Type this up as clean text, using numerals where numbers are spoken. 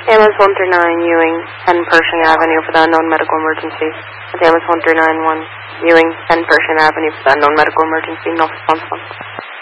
Ambulance 139 Ewing, 10 Pershing Avenue for the unknown medical emergency. Ambulance 1391 Ewing, 10 Pershing Avenue for the unknown medical emergency. No response.